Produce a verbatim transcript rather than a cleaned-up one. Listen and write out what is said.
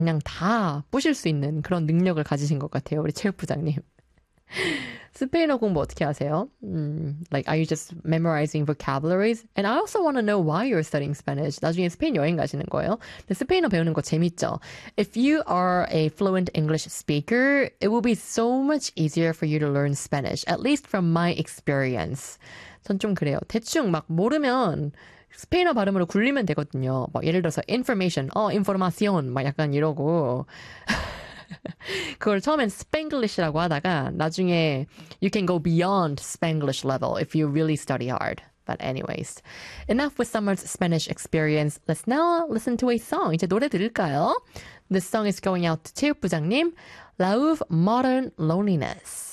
그냥 다 부실 수 있는 그런 능력을 가지신 것 같아요. 우리 체육부장님. 스페인어 공부 어떻게 하세요? 음, like, are you just memorizing vocabularies? And I also want to know why you're studying Spanish. 나중에 스페인 여행 가시는 거예요? 근데 스페인어 배우는 거 재밌죠? If you are a fluent English speaker, it will be so much easier for you to learn Spanish, at least from my experience. 전 좀 그래요. 대충 막 모르면 스페인어 발음으로 굴리면 되거든요. 막 예를 들어서 information, 어, información, 막 약간 이러고. 그걸 처음엔 Spanglish라고 하다가 나중에 you can go beyond Spanglish level if you really study hard. But anyways, enough with Summer's Spanish experience. Let's now listen to a song. 이제 노래 들을까요? This song is going out to 체육부장님. Love Modern Loneliness.